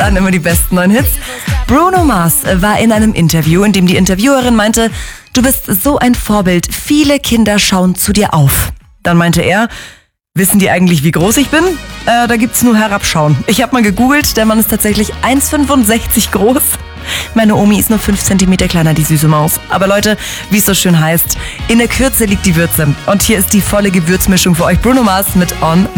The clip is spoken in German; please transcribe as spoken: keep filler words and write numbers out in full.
laden immer die besten neuen Hits. Bruno Mars war in einem Interview, in dem die Interviewerin meinte, du bist so ein Vorbild, viele Kinder schauen zu dir auf. Dann meinte er, wissen die eigentlich, wie groß ich bin? Äh, da gibt's nur Herabschauen. Ich habe mal gegoogelt, der Mann ist tatsächlich eins Komma fünfundsechzig groß. Meine Omi ist nur fünf Zentimeter kleiner, die süße Maus. Aber Leute, wie es so schön heißt, in der Kürze liegt die Würze. Und hier ist die volle Gewürzmischung für euch. Bruno Mars mit On.